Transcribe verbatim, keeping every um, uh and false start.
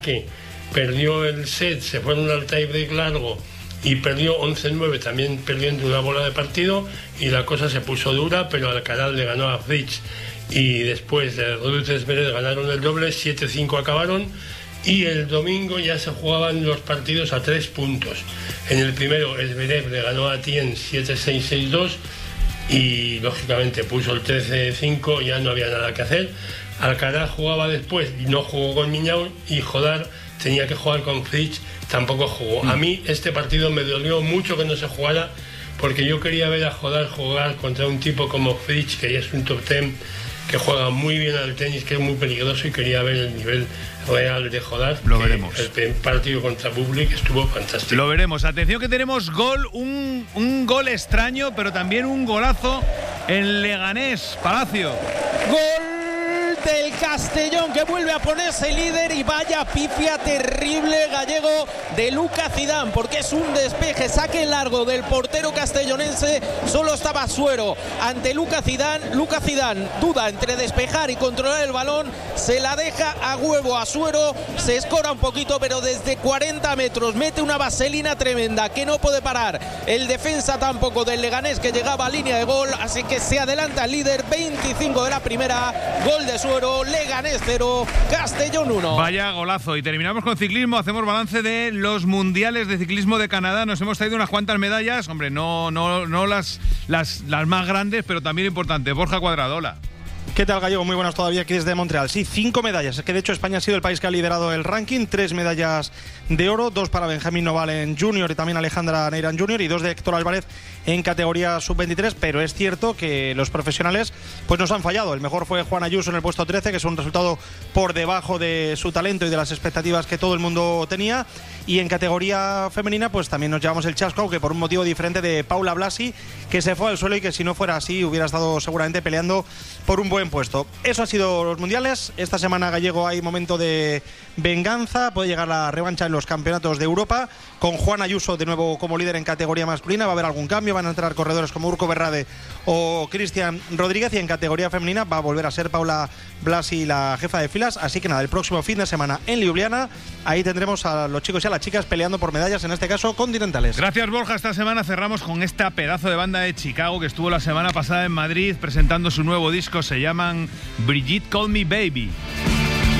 que perdió el set, se fueron al tiebreak largo y perdió once nueve, también perdiendo una bola de partido, y la cosa se puso dura, pero Alcaraz le ganó a Fritz y después de Ruud Zverev ganaron el doble, siete cinco acabaron, y el domingo ya se jugaban los partidos a tres puntos. En el primero Zverev le ganó a Tien siete seis seis dos y lógicamente puso el trece cinco, ya no había nada que hacer. Alcaraz jugaba después y no jugó con Miñaur, y Jodar tenía que jugar con Fritz, tampoco jugó. A mí este partido me dolió mucho que no se jugara, porque yo quería ver a Jodar jugar contra un tipo como Fritz, que ya es un top ten, que juega muy bien al tenis, que es muy peligroso, y quería ver el nivel real de Jodar. Lo veremos. El partido contra Bublik estuvo fantástico. Lo veremos. Atención que tenemos gol, un, un gol extraño, pero también un golazo en Leganés. Palacio. Gol del Castellón, que vuelve a ponerse líder, y vaya pifia terrible, Gallego, de Lucas Zidane, porque es un despeje, saque largo del portero castellonense, solo estaba Suero ante Lucas Zidane. Lucas Zidane duda entre despejar y controlar el balón, se la deja a huevo a Suero, se escora un poquito, pero desde cuarenta metros mete una vaselina tremenda que no puede parar el defensa tampoco del Leganés, que llegaba a línea de gol, así que se adelanta el líder, veinticinco de la primera, gol de Suero. Leganés cero, Castellón uno. Vaya golazo. Y terminamos con ciclismo. Hacemos balance de los mundiales de ciclismo de Canadá. Nos hemos traído unas cuantas medallas. Hombre, no, no, no las, las, las más grandes, pero también importantes. Borja Cuadrado, hola. ¿Qué tal, Gallego? Muy buenas todavía aquí desde Montreal. Sí, cinco medallas. Es que de hecho España ha sido el país que ha liderado el ranking. Tres medallas de oro, dos para Benjamín Noval en junior y también Alejandra Neirán junior, y dos de Héctor Álvarez en categoría sub veintitrés. Pero es cierto que los profesionales pues nos han fallado. El mejor fue Juan Ayuso en el puesto trece, que es un resultado por debajo de su talento y de las expectativas que todo el mundo tenía. Y en categoría femenina pues también nos llevamos el chasco, aunque por un motivo diferente, de Paula Blasi, que se fue al suelo y que si no fuera así hubiera estado seguramente peleando por un buen puesto. Eso ha sido los mundiales. Esta semana, Gallego, hay momento de venganza. Puede llegar la revancha en los campeonatos de Europa, con Juan Ayuso de nuevo como líder en categoría masculina. Va a haber algún cambio, van a entrar corredores como Urco Berrade o Cristian Rodríguez, y en categoría femenina va a volver a ser Paula Blasi la jefa de filas. Así que nada, el próximo fin de semana en Ljubljana, ahí tendremos a los chicos y a las chicas peleando por medallas, en este caso continentales. Gracias, Borja. Esta semana cerramos con esta pedazo de banda de Chicago que estuvo la semana pasada en Madrid presentando su nuevo disco. Se llaman Brigitte Call Me Baby.